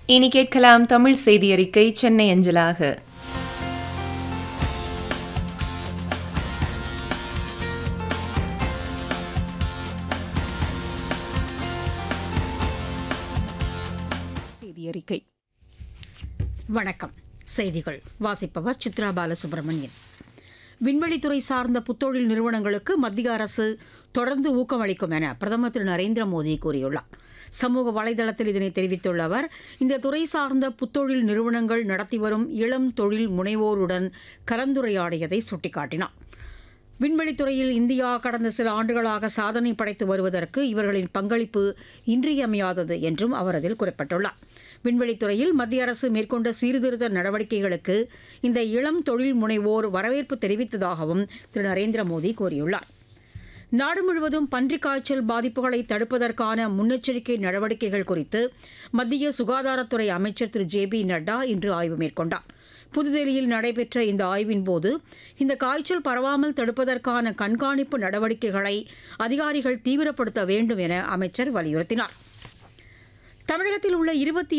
இனி கேட்கலாம் தமிழ் செய்தி அறிக்கை சென்னை அஞ்சலாக. செய்தி அறிக்கை. வணக்கம். செய்திகள் வாசிப்பவர் சித்ரா பாலசுப்ரமணியன். விண்வெளித்துறை சார்ந்த புத்தொழில் நிறுவனங்களுக்கு மத்திய அரசு தொடர்ந்து ஊக்கமளிக்கும் என பிரதமர் திரு நரேந்திர மோடி கூறியுள்ளார். சமூக வலைதளத்தில் இதனை தெரிவித்துள்ள அவர், இந்த துறை சார்ந்த புத்தொழில் நிறுவனங்கள் நடத்தி வரும் இளம் தொழில் முனைவோருடன் கலந்துரையாடியதை சுட்டிக்காட்டினார். விண்வெளித்துறையில் இந்தியா கடந்த சில ஆண்டுகளாக சாதனை படைத்து வருவதற்கு இவர்களின் பங்களிப்பு இன்றியமையாதது என்றும் அவர் அதில் குறிப்பிட்டுள்ளார். விண்வெளித்துறையில் மத்திய அரசு மேற்கொண்ட சீர்திருத்த நடவடிக்கைகளுக்கு இந்த இளம் தொழில் முனைவோர் வரவேற்பு தெரிவித்ததாகவும் திரு நரேந்திர மோடி கூறியுள்ளார். நாடு முழுவதும் பன்றிக் காய்ச்சல் பாதிப்புகளை தடுப்பதற்கான முன்னெச்சரிக்கை நடவடிக்கைகள் குறித்து மத்திய சுகாதாரத்துறை அமைச்சர் திரு ஜே.பி. நட்டா இன்று ஆய்வு மேற்கொண்டார். புதுதில்லியில் நடைபெற்ற இந்த ஆய்வின்போது இந்த காய்ச்சல் பரவாமல் தடுப்பதற்கான கண்காணிப்பு நடவடிக்கைகளை அதிகாரிகள் தீவிரப்படுத்த வேண்டும் என அமைச்சர் வலியுறுத்தினார். தமிழகத்தில் உள்ள